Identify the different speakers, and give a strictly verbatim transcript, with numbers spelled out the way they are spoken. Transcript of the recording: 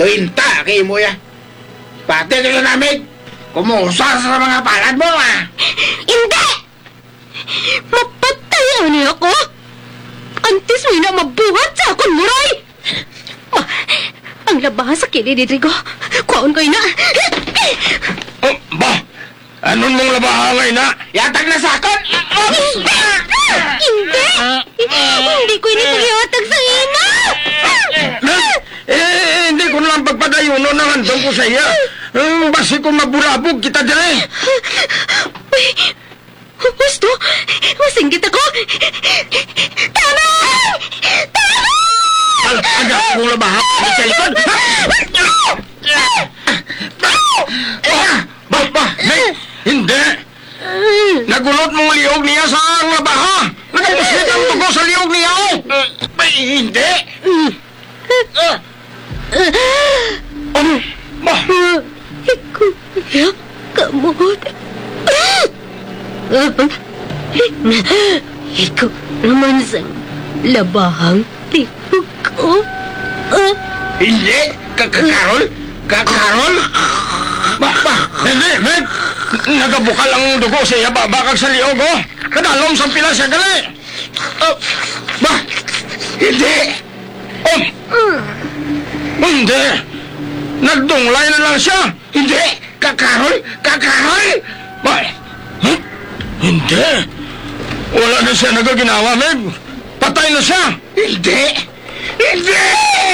Speaker 1: Dointa kay mo ya. Pati kayo namin. Kumusa sa mga palad mo, ah.
Speaker 2: Hindi! Mapatay niya ako! Antes mo na mabuhat sa akong muray! Ma, ang labahan sa kini ni Rigo. Kuhaon ko na.
Speaker 1: Oh, ba? Anong mong labahangay na? Yatag na sa akon!
Speaker 2: Hindi! Hindi! Hindi ko ini pag-iwatag sa ina!
Speaker 1: Eh, hindi ko lang pagpadayon no, nangandong ko sa iya. Um, basi ko mabulabog kita dire.
Speaker 2: Uy! Gusto! Masinggit ako! Tama! Tama!
Speaker 1: Al aga kong labahan sa likod. Ba, ba, hey, hindi. Nagulot mong liog niya sa labaha. Nagpuslit ang tugo sa liog niya. Ay, hindi. Oh, ba?
Speaker 2: Ikaw niya kamot. Ikaw naman sa labahang tingog ko.
Speaker 1: Hindi. Kakarol? Kakarol? Ba, ba, hindi, Ben. Nagabukal ang dugo sa iya babakag sa liog, oh. Kadalom sa pila siya gali. Oh, ba, hindi. Oh, hindi. Nagdunglay na lang siya. Hindi. Kakarol? Kakarol? Ba, huh? Hindi. Wala na siya nagaginawa, Meg. Patay na siya. Hindi. Hindi!